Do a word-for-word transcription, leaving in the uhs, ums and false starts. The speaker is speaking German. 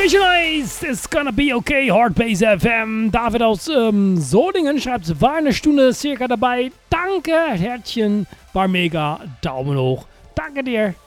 Specialized, it's gonna be okay, Hardbase F M. David aus ähm, Solingen schreibt, war eine Stunde circa dabei. Danke, Herzchen, war mega. Daumen hoch. Danke dir.